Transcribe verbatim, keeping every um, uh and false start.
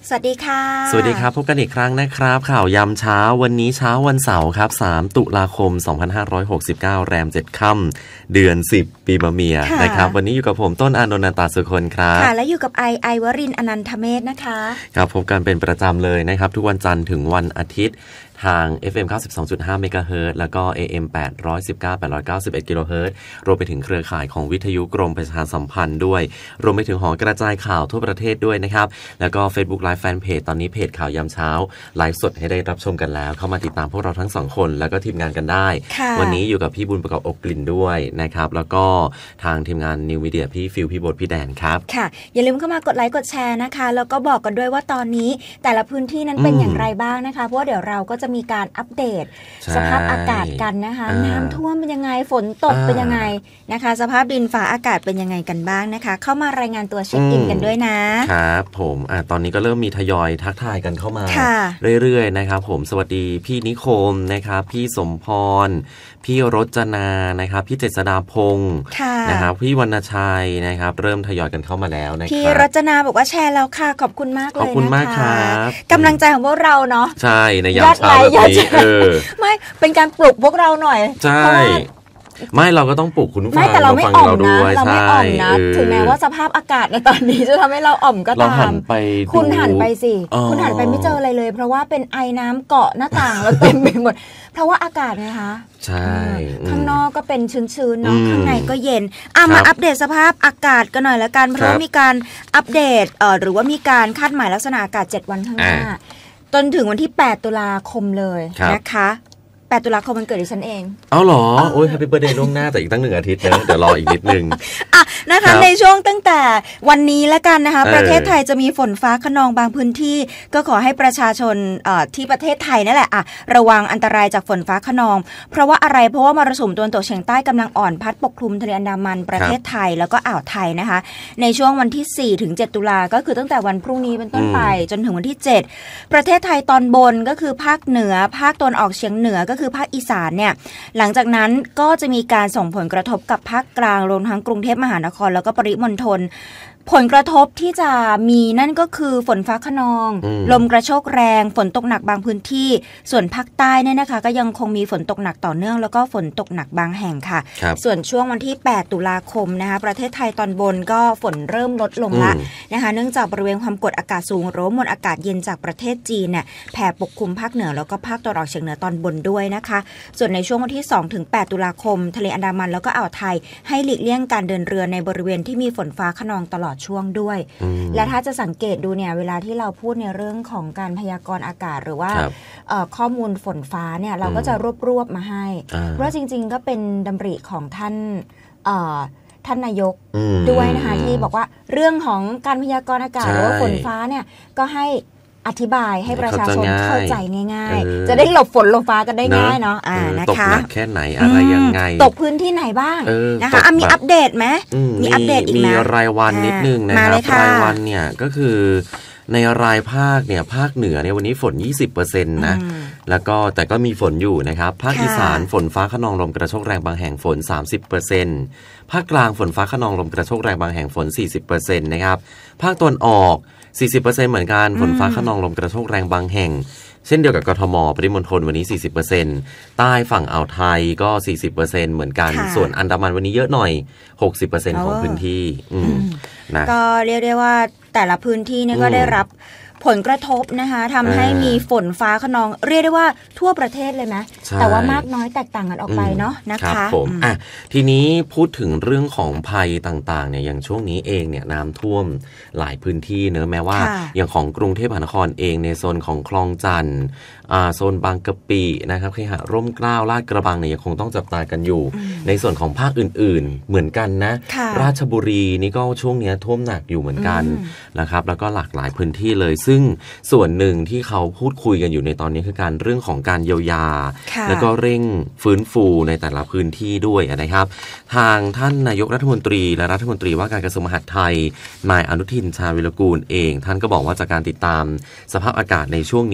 สวัสดีค่ะสวัสดีครับพบกันอีกครั้งนะครับข่าวยามเช้าวันนี้เช้าวันเสาร์ครับสามตุลาคมสองพันห้าร้อยหกสิบเก้าแรมเจ็ดค่ำเดือนสิบปีมะเมียนะครับวันนี้อยู่กับผมต้นอานนท์ตาสุคนครับค่ะและอยู่กับไอไอวรินทร์อนันทเมธนะคะครับพบกันเป็นประจำเลยนะครับทุกวันจันทร์ถึงวันอาทิตย์ทาง เอฟ เอ็ม เก้าสิบสองจุดห้า เมกะเฮิรตซ์แล้วก็ เอ เอ็ม แปดร้อยสิบเก้า แปดร้อยเก้าสิบเอ็ด กิโลเฮิรตซ์รวมไปถึงเครือข่ายของวิทยุกรมประชาสัมพันธ์ด้วยรวมไปถึงหอกระจายข่าวทั่วประเทศด้วยนะครับแล้วก็ Facebook Live Fanpage ตอนนี้เพจข่าวยามเช้าไลฟ์สดให้ได้รับชมกันแล้วเข้ามาติดตามพวกเราทั้งสองคนแล้วก็ทีมงานกันได้วันนี้อยู่กับพี่บุญประกอบอกกลิ่นด้วยนะครับแล้วก็ทางทีมงาน New Media พี่ฟิลพี่บดพี่แดนครับค่ะอย่าลืมเข้ามากดไลค์กดแชร์นะคะแล้วก็บอกกันด้วยว่าตอนนี้แต่ละพื้นที่นั้นเป็นอย่างไรบ้างนะคะเพราะว่าเดี๋ยวเราก็จะมีการอัปเดตสภาพอากาศกันนะคะน้ำท่วมเป็นยังไงฝนตกเป็นยังไงนะคะสภาพดินฟ้าอากาศเป็นยังไงกันบ้างนะคะเข้ามารายงานตัวเช็คอินกันด้วยนะครับผมอ่ะตอนนี้ก็เริ่มมีทยอยทักทายกันเข้ามาเรื่อยๆนะครับผมสวัสดีพี่นิคมนะครับพี่สมพรพี่รจนานะครับพี่เจษฎาพงศ์นะครับพี่วรรณชัยนะครับเริ่มทยอยกันเข้ามาแล้วนะครับพี่รจนาบอกว่าแชร์แล้วค่ะขอบคุณมากเลยนะคะขอบคุณมากครับกำลังใจของพวกเราเนาะใช่ในยามเช้าแบบนี้เออไม่เป็นการปลุกพวกเราหน่อยใช่ไม่เราก็ต้องปลุกคุณผู้ฟังเราฟังเราด้วยเราไม่อ่อมนะถึงแม้ว่าสภาพอากาศในตอนนี้จะทำให้เราอ่อมก็ตามคุณหันไปสิคุณหันไปไม่เจออะไรเลยเพราะว่าเป็นไอน้ำเกาะหน้าต่างแล้วเต็มไปหมดเพราะว่าอากาศไงคะใช่ข้างนอกก็เป็นชื้นๆเนาะข้างในก็เย็นอ่ะมาอัปเดตสภาพอากาศกันหน่อยละกันเพราะมีการอัปเดตเอ่อหรือว่ามีการคาดหมายลักษณะอากาศเจ็ดวันข้างหน้าจนถึงวันที่แปดตุลาคมเลยนะคะแปดตุลาคมมันเกิดดิฉันเองเอาหรอโอ้ยแฮปปี้เบิร์ธเดย์ล่วงหน้าแต่อีกตั้งหนึ่งอาทิตย์นะเดี๋ยวรออีกนิดนึงอ่ะนะคะในช่วงตั้งแต่วันนี้แล้วกันนะคะประเทศไทยจะมีฝนฟ้าคะนองบางพื้นที่ก็ขอให้ประชาชนที่ประเทศไทยนั่นแหละอ่ะระวังอันตรายจากฝนฟ้าคะนองเพราะว่าอะไรเพราะว่ามรสุมตะวันตกเฉียงใต้กำลังอ่อนพัดปกคลุมทะเลอันดามันประเทศไทยแล้วก็อ่าวไทยนะคะในช่วงวันที่สี่ถึงเจ็ดตุลาก็คือตั้งแต่วันพรุ่งนี้เป็นต้นไปจนถึงวันที่เจ็ดประเทศไทยตอนบนก็คือภาคเหนือภาคตะวันออกเฉียงเหนือก็คือภาคอีสานเนี่ยหลังจากนั้นก็จะมีการส่งผลกระทบกับภาคกลางรวมทั้งกรุงเทพมหานครแล้วก็ปริมณฑลผลกระทบที่จะมีนั่นก็คือฝนฟ้าคะนองลมกระโชกแรงฝนตกหนักบางพื้นที่ส่วนภาคใต้เนี่ยนะคะก็ยังคงมีฝนตกหนักต่อเนื่องแล้วก็ฝนตกหนักบางแห่งค่ะส่วนช่วงวันที่แปดตุลาคมนะคะประเทศไทยตอนบนก็ฝนเริ่มลดลงละนะคะเนื่องจากบริเวณความกดอากาศสูงหรือมวลอากาศเย็นจากประเทศจีนเนี่ยแผ่ปกคลุมภาคเหนือแล้วก็ภาคตะวันออกเฉียงเหนือตอนบนด้วยนะคะส่วนในช่วงวันที่สองถึงแปดตุลาคมทะเลอันดามันแล้วก็อ่าวไทยให้หลีกเลี่ยงการเดินเรือในบริเวณที่มีฝนฟ้าคะนองตลอดช่วงด้วยและถ้าจะสังเกตดูเนี่ยเวลาที่เราพูดในเรื่องของการพยากรณ์อากาศหรือว่าข้อมูลฝนฟ้าเนี่ยเราก็จะรวบรวบมาให้เพราะจริงๆก็เป็นดำริของท่านท่านนายกด้วยนะคะที่บอกว่าเรื่องของการพยากรณ์อากาศหรือว่าฝนฟ้าเนี่ยก็ให้อธิบายให้ประชาชนเข้าใจง่ายๆจะได้หลบฝนหลบฟ้ากันได้ง่ายเนาะอ่านะคะตกหนักแค่ไหนอะไรยังไงตกพื้นที่ไหนบ้างนะคะมีอัปเดตไหมมีอัปเดตอีกมีนะรายวันนิดนึงนะครับรายวันเนี่ยก็คือในรายภาคเนี่ยภาคเหนือเนี่ยวันนี้ฝน ยี่สิบเปอร์เซ็นต์ นะแล้วก็แต่ก็มีฝนอยู่นะครับภาคอีสานฝนฟ้าคะนองลมกระโชกแรงบางแห่งฝน สามสิบเปอร์เซ็นต์ ภาคกลางฝนฟ้าคะนองลมกระโชกแรงบางแห่งฝน สี่สิบเปอร์เซ็นต์ นะครับภาคตะวันออก สี่สิบเปอร์เซ็นต์ เหมือนกันฝนฟ้าคะนองลมกระโชกแรงบางแห่งเช่นเดียวกับกทมปริมณฑลวันนี้ สี่สิบเปอร์เซ็นต์ ใต้ฝั่งอ่าวไทยก็ สี่สิบเปอร์เซ็นต์ เหมือนกันส่วนอันดามันวันนี้เยอะหน่อย หกสิบเปอร์เซ็นต์ ของพื้นที่นะก็เรียกได้ว่าแต่ละพื้นที่เนี่ยก็ได้รับผลกระทบนะคะทำให้มีฝนฟ้าคะนองเรียกได้ว่าทั่วประเทศเลยไหมแต่ว่ามากน้อยแตกต่างกันออกไปเนาะนะคะผมอ่ะทีนี้พูดถึงเรื่องของภัยต่างๆเนี่ยอย่างช่วงนี้เองเนี่ยน้ำท่วมหลายพื้นที่เนอะแม้ว่าอย่างของกรุงเทพมหานครเองในโซนของคลองจันทน์อ่าโซนบางกะปินะครับเคหะร่มเกล้าลาดกระบังเนี่ยยังคงต้องจับตากันอยู่ในส่วนของภาคอื่นๆเหมือนกันนะราชบุรีนี่ก็ช่วงนี้ท่วมหนักอยู่เหมือนกันนะครับแล้วก็หลากหลายพื้นที่เลยซึ่งส่วนหนึ่งที่เขาพูดคุยกันอยู่ในตอนนี้คือการเรื่องของการเยียวยาแล้วก็เร่งฟื้นฟูในแต่ละพื้นที่ด้วยนะครับทางท่านนายกรัฐมนตรีและรัฐมนตรีว่าการกระทรวงมหาดไทยนายอนุทินชาญวิรากูลเองท่านก็บอกว่าจากการติดตามสภาพอากาศในช่วง